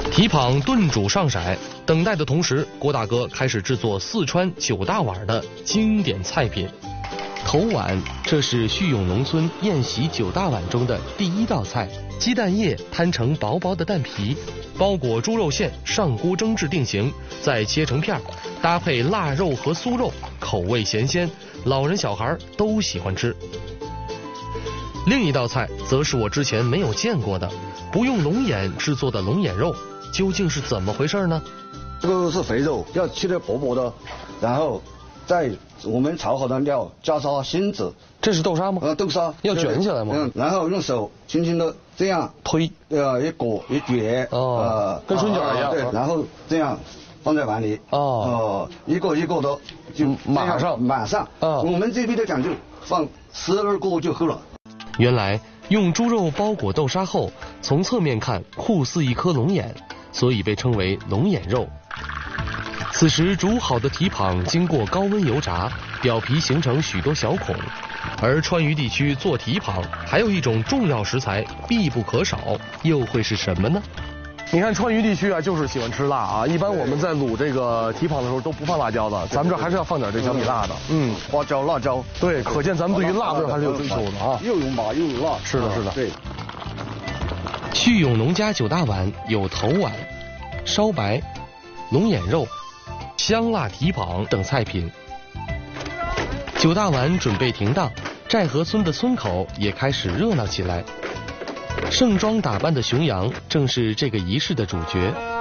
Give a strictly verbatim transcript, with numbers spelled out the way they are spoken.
蹄膀炖煮上色，等待的同时，郭大哥开始制作四川九大碗的经典菜品。头碗，这是叙永农村宴席九大碗中的第一道菜。鸡蛋液摊成薄薄的蛋皮，包裹猪肉馅，上锅蒸制定型，再切成片，搭配腊肉和酥肉，口味咸鲜，老人小孩都喜欢吃。另一道菜则是我之前没有见过的，不用龙眼制作的龙眼肉，究竟是怎么回事呢？ 这个是肥肉，要切得薄薄的，然后在我们炒好的料加上芯子。 这是豆沙吗？ 呃，豆沙要卷起来吗？ 嗯，然后用手轻轻的这样推， 呃，一裹一卷， 哦， 呃， 跟春卷一样。 对，然后这样放在碗里， 哦， 哦，一个一个的就马上马上。啊，我们这边的讲究放十二个就够了。 原来用猪肉包裹豆沙后，从侧面看酷似一颗龙眼，所以被称为龙眼肉。此时煮好的蹄膀经过高温油炸，表皮形成许多小孔。而川渝地区做蹄膀还有一种重要食材必不可少，又会是什么呢？ 你看川渝地区啊，就是喜欢吃辣啊。一般我们在卤这个蹄膀的时候都不放辣椒的，咱们这还是要放点这小米辣的。嗯， 花椒、辣椒。 对，可见咱们对于辣味还是有追求的啊。 又有麻又有辣。 是的，是的。 对。 叙永农家九大碗有头碗、烧白、龙眼肉、香辣蹄膀等菜品。九大碗准备停当，寨河村的村口也开始热闹起来。盛装打扮的熊羊正是这个仪式的主角。